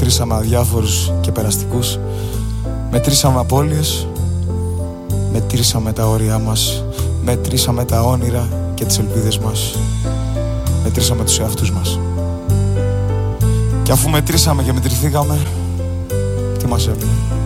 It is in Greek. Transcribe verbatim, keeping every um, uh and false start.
μετρήσαμε αδιάφορους και περαστικούς, μετρήσαμε απώλειες, μετρήσαμε τα όρια μας, μετρήσαμε τα όνειρα και τις ελπίδες μας, μετρήσαμε τους εαυτούς μας. Και αφού μετρήσαμε και μετρηθήκαμε, τι μας έμεινε?